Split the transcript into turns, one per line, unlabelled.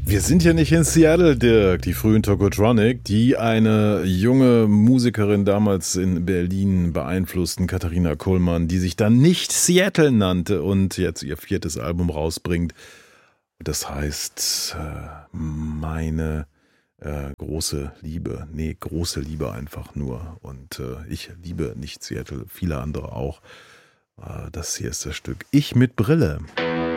Wir sind ja nicht in Seattle, Dirk, die frühen Tokotronic, die eine junge Musikerin damals in Berlin beeinflussten, Katharina Kullmann, die sich dann nicht Seattle nannte und jetzt ihr 4. Album rausbringt. Das heißt, meine große Liebe. Nee, große Liebe einfach nur. Und ich liebe nicht Seattle, viele andere auch. Das hier ist das Stück Ich mit Brille.